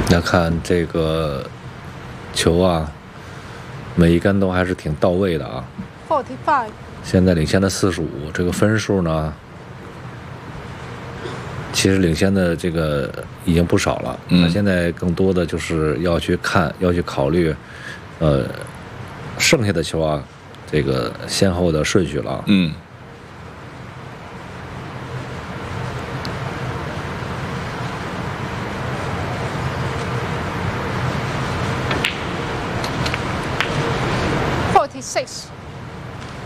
那看这个球啊，每一杆都还是挺到位的啊。 45。 现在领先的45，这个分数呢，其实领先的这个已经不少了。那现在更多的就是要去考虑，剩下的球啊，这个先后的顺序了。